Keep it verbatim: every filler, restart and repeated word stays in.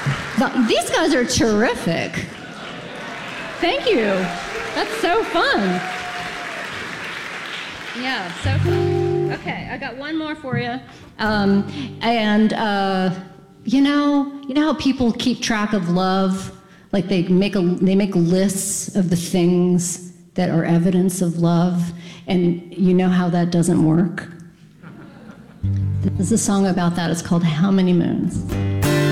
The- these guys are terrific. Thank you. That's so fun. Yeah, so fun. Okay, I got one more for you. Um, and uh, you know, you know how people keep track of love? Like they make a they make lists of the things that are evidence of love, and you know how that doesn't work? There's a song about that. It's called How Many Moons?